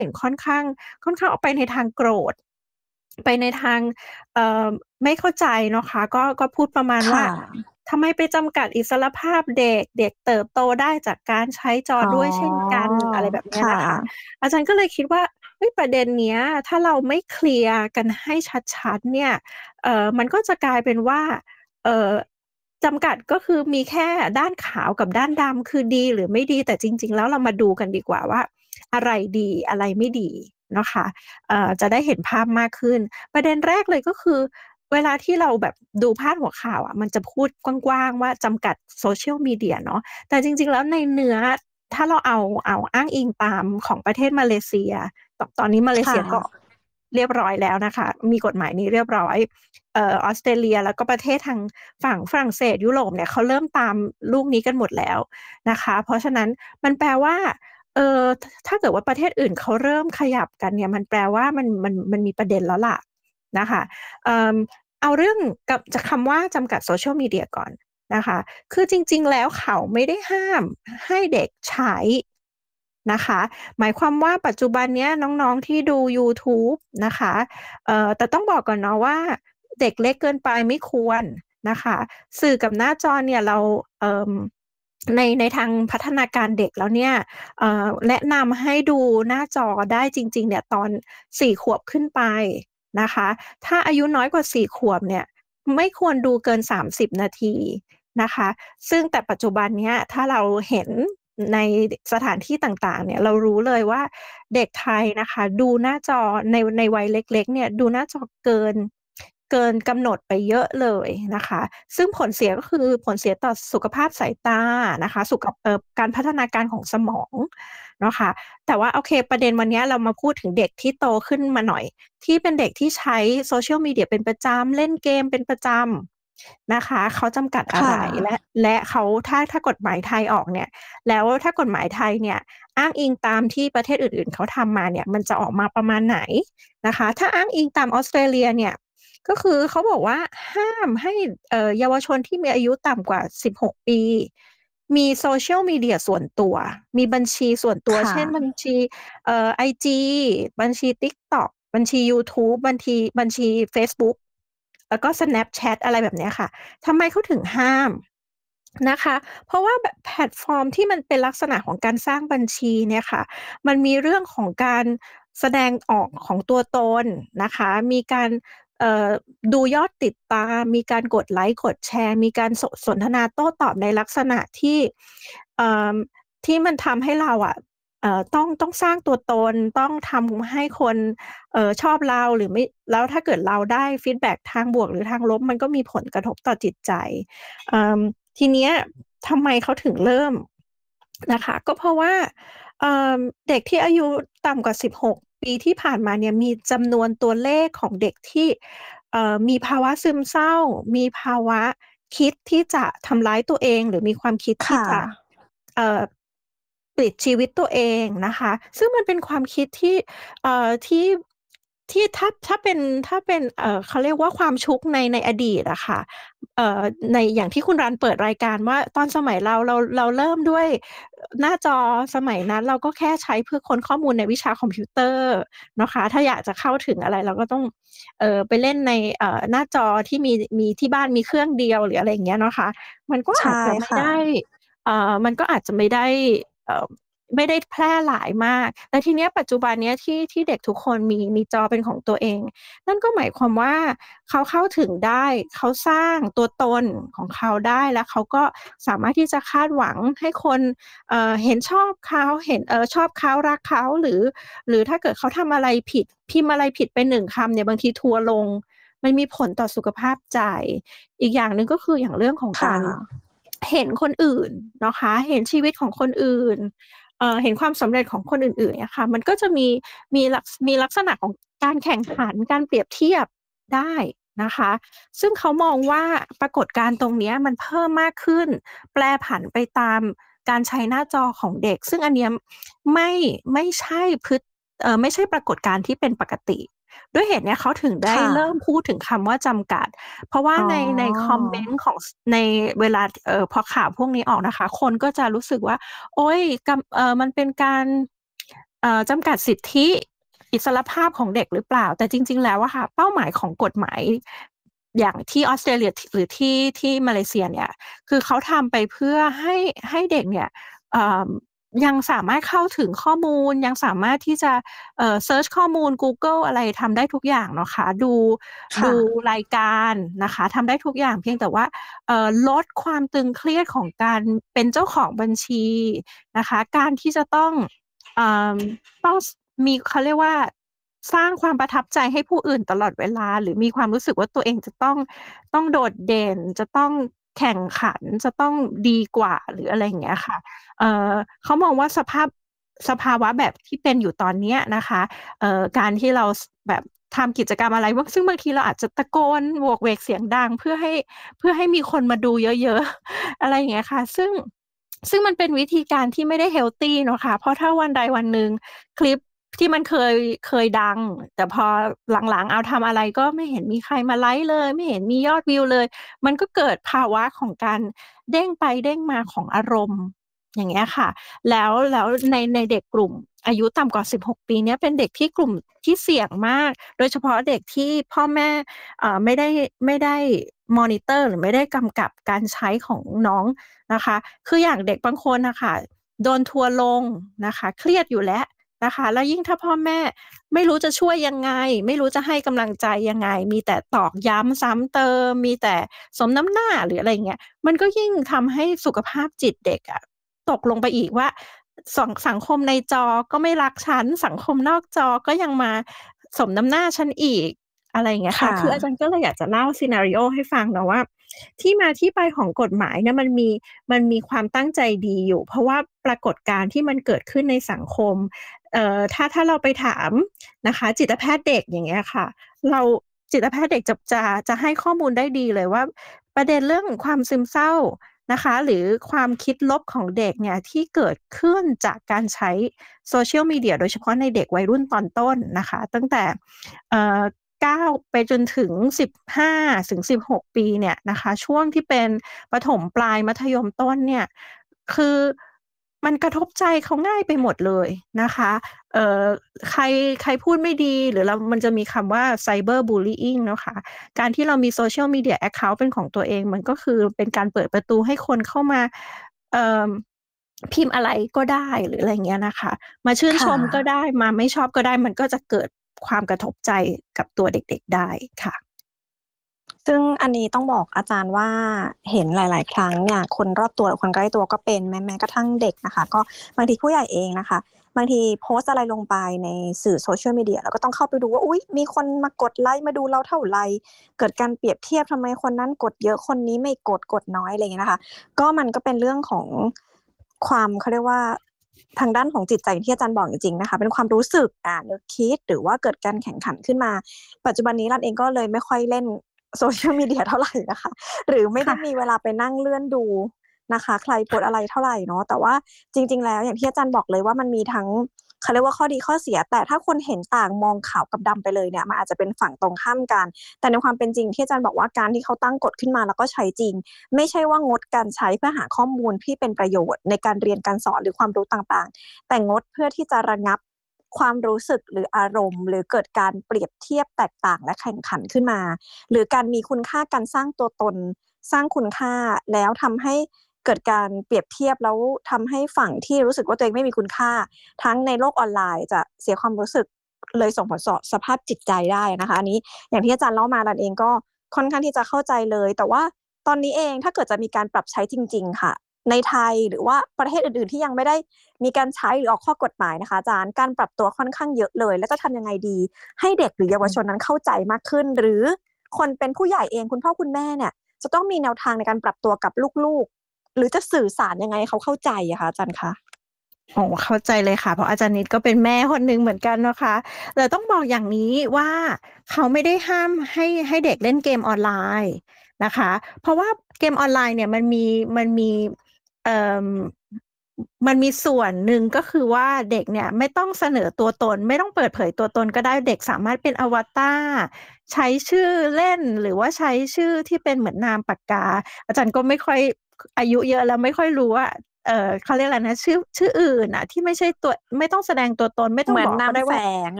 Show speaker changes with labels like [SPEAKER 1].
[SPEAKER 1] ห็นค่อนข้างออกไปในทางโกรธไปในทางไม่เข้าใจเนาะคะก็พูดประมาณว่า
[SPEAKER 2] ค่ะ
[SPEAKER 1] ทำไมไปจำกัดอิสรภาพเด็กเด็กเติบโตได้จากการใช้จอ
[SPEAKER 2] อ๋อ
[SPEAKER 1] ด้วยเช่นกันอะไรแบบเนี้ย
[SPEAKER 2] ค่ะ
[SPEAKER 1] นะคะอาจารย์ก็เลยคิดว่าเฮ้ยประเด็นเนี้ยถ้าเราไม่เคลียร์กันให้ชัดๆเนี่ยมันก็จะกลายเป็นว่าเอ่อจำกัดก็คือมีแค่ด้านขาวกับด้านดำคือดีหรือไม่ดีแต่จริงๆแล้วเรามาดูกันดีกว่าว่าอะไรดีอะไรไม่ดีนะคะจะได้เห็นภาพมากขึ้นประเด็นแรกเลยก็คือเวลาที่เราแบบดูพาดหัวข่าวอะมันจะพูดกว้างๆว่าจำกัด Social Media เนาะแต่จริงๆแล้วในเนื้อถ้าเราเอาอ้างอิงตามของประเทศมาเลเซียตอนนี้มาเลเซี
[SPEAKER 2] ค่ะ
[SPEAKER 1] ยก็เรียบร้อยแล้วนะคะมีกฎหมายนี้เรียบร้อยออสเตรเลียแล้วก็ประเทศทางฝั่งฝรั่งเศสยุโรปเนี่ยเขาเริ่มตามลูกนี้กันหมดแล้วนะคะเพราะฉะนั้นมันแปลว่าถ้าเกิดว่าประเทศอื่นเขาเริ่มขยับกันเนี่ยมันแปลว่ามันมีประเด็นแล้วล่ะนะคะเอ่อเอาเรื่องกับจากคำว่าจำกัดโซเชียลมีเดียก่อนนะคะคือจริงๆแล้วเขาไม่ได้ห้ามให้เด็กใช้นะคะหมายความว่าปัจจุบันเนี้ยน้องๆที่ดูยูทูบนะคะแต่ต้องบอกก่อนเนาะว่าเด็กเล็กเกินไปไม่ควรนะคะสื่อกับหน้าจอเนี่ยเราในทางพัฒนาการเด็กแล้วเนี่ยแนะนำให้ดูหน้าจอได้จริงๆเนี่ยตอน4ขวบขึ้นไปนะคะถ้าอายุน้อยกว่า4ขวบเนี่ยไม่ควรดูเกิน30นาทีนะคะซึ่งแต่ปัจจุบันเนี้ยถ้าเราเห็นในสถานที่ต่างๆเนี่ยเรารู้เลยว่าเด็กไทยนะคะดูหน้าจอในวัยเล็กๆเนี่ยดูหน้าจอเกินกำหนดไปเยอะเลยนะคะซึ่งผลเสียก็คือผลเสียต่อสุขภาพสายตานะคะการพัฒนาการของสมองเนาะค่ะแต่ว่าโอเคประเด็นวันนี้เรามาพูดถึงเด็กที่โตขึ้นมาหน่อยที่เป็นเด็กที่ใช้ Social Media เป็นประจำเล่นเกมเป็นประจำนะคะเขาจำกัดอะ
[SPEAKER 2] ค่ะ
[SPEAKER 1] ไรและเขาถ้ากฎหมายไทยออกเนี่ยแล้วถ้ากฎหมายไทยเนี่ยอ้างอิงตามที่ประเทศอื่นๆเขาทำมาเนี่ยมันจะออกมาประมาณไหนนะคะถ้าอ้างอิงตามออสเตรเลียเนี่ยก็คือเขาบอกว่าห้ามให้เยาวชนที่มีอายุต่ำกว่า16ปีมีโซเชียลมีเดียส่วนตัวมีบัญชีส่วนตัว
[SPEAKER 2] ค่ะ
[SPEAKER 1] เช่นบัญชีIG บัญชี TikTok บัญชียูทูบบัญชีเฟซบุ๊กแล้วก็ Snapchat อะไรแบบเนี้ยค่ะทำไมเขาถึงห้ามนะคะเพราะว่าแบบแพลตฟอร์มที่มันเป็นลักษณะของการสร้างบัญชีเนี่ยค่ะมันมีเรื่องของการแสดงออกของตัวตนนะคะมีการดูยอดติดตามมีการกดไลค์กดแชร์มีการสนทนาโต้ตอบในลักษณะที่เอ่อที่มันทำให้เราอะต้องสร้างตัวตนต้องทำให้คนชอบเราหรือไม่แล้วถ้าเกิดเราได้ฟีดแบ็กทางบวกหรือทางลบมันก็มีผลกระทบต่อจิตใจเอ่อทีเนี้ยทำไมเขาถึงเริ่มนะคะก็เพราะว่าเอ่อเด็กที่อายุต่ำกว่า16ปีที่ผ่านมาเนี่ยมีจำนวนตัวเลขของเด็กที่มีภาวะซึมเศร้ามีภาวะคิดที่จะทำร้ายตัวเองหรือมีความคิดที่
[SPEAKER 2] ค่ะ
[SPEAKER 1] จะเอ่อปลิดชีวิตตัวเองนะคะซึ่งมันเป็นความคิดที่เอ่อที่ที่ถ้าเป็นเขาเรียกว่าความชุกในอดีตอะค่ะเอ่อในอย่างที่คุณรันเปิดรายการว่าตอนสมัยเราเริ่มด้วยหน้าจอสมัยนั้นเราก็แค่ใช้เพื่อค้นข้อมูลในวิชาคอมพิวเตอร์นะคะถ้าอยากจะเข้าถึงอะไรเราก็ต้องไปเล่นในหน้าจอที่มีที่บ้านมีเครื่องเดียวหรืออะไรอย่างเงี้ยเนาะคะมันก็
[SPEAKER 2] ใช่
[SPEAKER 1] อาจจะไม่
[SPEAKER 2] ค่ะ
[SPEAKER 1] ได้มันก็อาจจะเอ่อไม่ได้แพร่หลายมากแต่ทีเนี้ยปัจจุบันเนี้ยที่เด็กทุกคนมีจอเป็นของตัวเองนั่นก็หมายความว่าเขาเข้าถึงได้เขาสร้างตัวตนของเขาได้แล้วเขาก็สามารถที่จะคาดหวังให้คนเห็นชอบเขาเห็นชอบเขารักเขาหรือถ้าเกิดเขาทำอะไรผิดพิมพ์อะไรผิดไป1คำเนี่ยบางทีทัวร์ลงมันมีผลต่อสุขภาพใจอีกอย่างหนึ่งก็คืออย่างเรื่องของ
[SPEAKER 2] ค่ะ
[SPEAKER 1] การเห็นคนอื่นนะคะเห็นชีวิตของคนอื่นเห็นความสำเร็จของคนอื่นๆเนี่ยค่ะมันก็จะมีลักษณะของการแข่งขันการเปรียบเทียบได้นะคะซึ่งเขามองว่าปรากฏการณ์ตรงเนี้ยมันเพิ่มมากขึ้นแปรผันไปตามการใช้หน้าจอของเด็กซึ่งอันเนี้ยไม่ไม่ใช่ไม่ใช่ปรากฏการณ์ที่เป็นปกติด้วยเหตุเนี้ยเขาถึงได้
[SPEAKER 2] ค่ะ
[SPEAKER 1] เริ่มพูดถึงคำว่าจำกัดเพราะว่า
[SPEAKER 2] อ๋อ
[SPEAKER 1] ในคอมเมนต์ของในเวลาพอข่าวพวกนี้ออกนะคะคนก็จะรู้สึกว่าโอ๊ยมันเป็นการจำกัดสิทธิอิสรภาพของเด็กหรือเปล่าแต่จริงๆแล้วอะค่ะเป้าหมายของกฎหมายอย่างที่ออสเตรเลียหรือที่มาเลเซียเนี่ยคือเขาทำไปเพื่อให้เด็กเนี่ยยังสามารถเข้าถึงข้อมูลยังสามารถที่จะเซิร์ชข้อมูล Google อะไรทำได้ทุกอย่างเนาะค่ะดู
[SPEAKER 2] ค่ะ
[SPEAKER 1] รายการนะคะทำได้ทุกอย่างเพียงแต่ว่าลดความตึงเครียดของการเป็นเจ้าของบัญชีนะคะการที่จะอ่าต้องมีเขาเรียกว่าสร้างความประทับใจให้ผู้อื่นตลอดเวลาหรือมีความรู้สึกว่าตัวเองจะต้องโดดเด่นจะต้องแข่งขันจะต้องดีกว่าหรืออะไรอย่างเงี้ยค่ะเอ่อเขามองว่าสภาวะแบบที่เป็นอยู่ตอนเนี้ยนะคะการที่เราแบบทำกิจกรรมอะไรซึ่งบางทีเราอาจจะตะโกนโหวกเวกเสียงดังเพื่อให้มีคนมาดูเยอะๆอะไรอย่างเงี้ยค่ะซึ่งมันเป็นวิธีการที่ไม่ได้เฮลตีเนาะค่ะเพราะถ้าวันใดวันหนึ่งคลิปที่มันเคยดังแต่พอหลังๆเอาทำอะไรก็ไม่เห็นมีใครมาไลค์เลยไม่เห็นมียอดวิวเลยมันก็เกิดภาวะของการเด้งไปเด้งมาของอารมณ์อย่างเงี้ยค่ะแล้วในเด็กกลุ่มอายุต่ำกว่า16ปีเนี้ยเป็นเด็กที่กลุ่มที่เสี่ยงมากโดยเฉพาะเด็กที่พ่อแม่ไม่ได้มอนิเตอร์หรือไม่ได้กำกับการใช้ของน้องนะคะคืออย่างเด็กบางคนนะคะโดนทัวร์ลงนะคะเครียดอยู่แล้วนะคะแล้วยิ่งถ้าพ่อแม่ไม่รู้จะช่วยยังไงไม่รู้จะให้กำลังใจยังไงมีแต่ตอกย้ำซ้ำเติมมีแต่สมน้ำหน้าหรืออะไรเงี้ยมันก็ยิ่งทำให้สุขภาพจิตเด็กอะตกลงไปอีกว่าสังคมในจอก็ไม่รักฉันสังคมนอกจอก็ยังมาสมน้ำหน้าฉันอีกอะไรอย่างเงี้ยค่ะ
[SPEAKER 2] ค่ะ
[SPEAKER 1] คืออาจารย์ก็เลยอยากจะเล่าซีนาริโอให้ฟังนะว่าที่มาที่ไปของกฎหมายเนี่ยมันมีความตั้งใจดีอยู่เพราะว่าปรากฏการณ์ที่มันเกิดขึ้นในสังคมถ้าเราไปถามนะคะจิตแพทย์เด็กอย่างเงี้ยค่ะเราจิตแพทย์เด็กจะให้ข้อมูลได้ดีเลยว่าประเด็นเรื่องความซึมเศร้านะคะหรือความคิดลบของเด็กเนี่ยที่เกิดขึ้นจากการใช้โซเชียลมีเดียโดยเฉพาะในเด็กวัยรุ่นตอนต้นนะคะตั้งแต่เอ่อ9ไปจนถึง15ถึง16ปีเนี่ยนะคะช่วงที่เป็นประถมปลายมัธยมต้นเนี่ยคือมันกระทบใจเขาง่ายไปหมดเลยนะคะเอ่อใครใครพูดไม่ดีหรือมันจะมีคำว่า Cyber Bullying เนาะค่ะการที่เรามี Social Media Account เป็นของตัวเองมันก็คือเป็นการเปิดประตูให้คนเข้ามาเอ่อพิมพ์อะไรก็ได้หรืออะไรเงี้ยนะคะมาชื่นช
[SPEAKER 2] ค่ะ
[SPEAKER 1] มก็ได้มาไม่ชอบก็ได้มันก็จะเกิดความกระทบใจกับตัวเด็กๆได้ค่ะ
[SPEAKER 2] ซึ่งอันนี้ต้องบอกอาจารย์ว่าเห็นหลายๆครั้งเนี่ยคนรอบตัวหรือคนใกล้ตัวก็เป็นแม้กระทั่งเด็กนะคะก็บางทีผู้ใหญ่เองนะคะบางทีโพสต์อะไรลงไปในสื่อโซเชียลมีเดียแล้วก็ต้องเข้าไปดูว่าอุ๊ยมีคนมากดไลค์มาดูเราเท่าไหร่เกิดการเปรียบเทียบทำไมคนนั้นกดเยอะคนนี้ไม่กดน้อยอะไรอย่างเงี้ยนะคะก็มันก็เป็นเรื่องของความเขาเรียกว่าทางด้านของจิตใจที่อาจารย์บอกจริงๆนะคะเป็นความรู้สึกนึกคิดหรือว่าเกิดการแข่งขันขึ้นมาปัจจุบันนี้รันเองก็เลยไม่ค่อยเล่น โซเชียลมีเดียเท่าไหร่นะคะหรือไม่ได้มี
[SPEAKER 1] ค่ะ
[SPEAKER 2] เวลาไปนั่งเลื่อนดูนะคะใครโพสต์อะไรเท่าไหร่เนาะแต่ว่าจริงๆแล้วอย่างที่อาจารย์บอกเลยว่ามันมีทั้งเขาเรียกว่าข้อดีข้อเสียแต่ถ้าคนเห็นต่างมองขาวกับดำไปเลยเนี่ยมันอาจจะเป็นฝั่งตรงข้ามกันแต่ในความเป็นจริงที่อาจารย์บอกว่าการที่เขาตั้งกฎขึ้นมาแล้วก็ใช้จริงไม่ใช่ว่างดการใช้เพื่อหาข้อมูลที่เป็นประโยชน์ในการเรียนการสอนหรือความรู้ต่างๆแต่งดเพื่อที่จะระงับความรู้สึกหรืออารมณ์หรือเกิดการเปรียบเทียบแตกต่างและแข่งขันขึ้นมา หรือการมีคุณค่าการสร้างตัวตนสร้างคุณค่าแล้วทำให้เกิดการเปรียบเทียบแล้วทำให้ฝั่งที่รู้สึกว่าตัวเองไม่มีคุณค่าทั้งในโลกออนไลน์จะเสียความรู้สึกเลยส่งผลต่อสภาพจิตใจได้นะคะอันนี้อย่างที่อาจารย์เล่ามาดันเองก็ค่อนข้างที่จะเข้าใจเลยแต่ว่าตอนนี้เองถ้าเกิดจะมีการปรับใช้จริงๆค่ะในไทยหรือว่าประเทศอื่นๆที่ยังไม่ได้มีการใช้หรือออกข้อกฎหมายนะคะอาจารย์การปรับตัวค่อนข้างเยอะเลยแล้วจะทำยังไงดีให้เด็กหรือเยาวชนนั้นเข้าใจมากขึ้นหรือ คนเป็นผู้ใหญ่เองคุณพ่อคุณแม่เนี่ยจะต้องมีแนวทางในการปรับตัวกับลูกๆหรือจะสื่อสารยังไงให้เขาเข้าใจอะคะอาจารย์คะ
[SPEAKER 1] โอ้เข้าใจเลยค่ะเพราะอาจารย์นิดก็เป็นแม่คนหนึ่งเหมือนกันนะคะแต่ต้องบอกอย่างนี้ว่าเขาไม่ได้ห้ามให้เด็กเล่นเกมออนไลน์นะคะเพราะว่าเกมออนไลน์เนี่ยมันมีเอ่อมันมีส่วนหนึ่งก็คือว่าเด็กเนี่ยไม่ต้องเสนอตัวตนไม่ต้องเปิดเผยตัวตนก็ได้เด็กสามารถเป็นอวตารใช้ชื่อเล่นหรือว่าใช้ชื่อที่เป็นเหมือนนามปากกาอาจารย์ก็ไม่ค่อยอายุเยอะแล้วไม่ค่อยรู้ว่าเขาเรียกอะไรนะชื่ออื่นอ่ะที่ไม่ใช่ตัวไม่ต้องแสดงตัวตนไม่ต้อ
[SPEAKER 2] เหมือน
[SPEAKER 1] งบอกก็ได้
[SPEAKER 2] นำแฝ
[SPEAKER 1] ว่า
[SPEAKER 2] ง